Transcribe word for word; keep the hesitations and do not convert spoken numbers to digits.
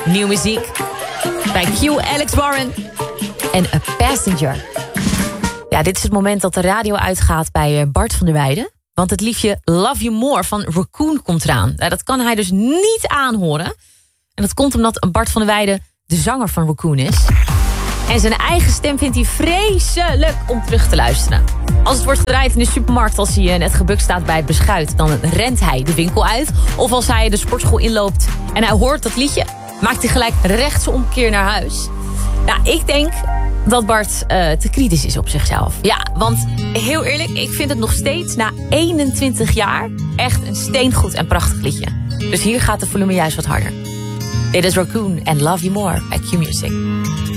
Nieuwe muziek bij Q, Alex Warren en A Passenger. Ja, dit is het moment dat de radio uitgaat bij Bart van der Weijden. Want het liedje Love You More van Raccoon komt eraan. Ja, dat kan hij dus niet aanhoren. En dat komt omdat Bart van der Weijden de zanger van Raccoon is. En zijn eigen stem vindt hij vreselijk om terug te luisteren. Als het wordt gedraaid in de supermarkt als hij net gebukt staat bij het beschuit, dan rent hij de winkel uit. Of als hij de sportschool inloopt en hij hoort dat liedje, maakt hij gelijk rechtsomkeer naar huis. Ja, ik denk dat Bart uh, te kritisch is op zichzelf. Ja, want heel eerlijk, ik vind het nog steeds na eenentwintig jaar echt een steengoed en prachtig liedje. Dus hier gaat de volume juist wat harder. Dit is Raccoon en Love You More bij Q Music.